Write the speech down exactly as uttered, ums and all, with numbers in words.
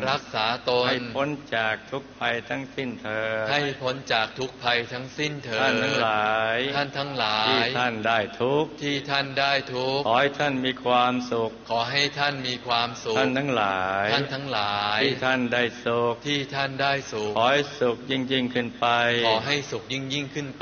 รักษาตนให้พ้นจากทุกภัยทั้งสิ้นเถิดให้พ้นจากทุกภัยทั้งสิ้นเถิดท่านทั้งหลายท่านทั้งหลายที่ท่านได้ทุกข์ที่ท่านได้ทุกข์ขอให้ท่านมีความสุขขอให้ท่านมีความสุขท่านทั้งหลายท่านทั้งหลายที่ท่านได้สุขที่ท่านได้สุขขอให้สุขยิ่งยิ่งขึ้นไปขอให้สุขยิ่งยิ่งขึ้น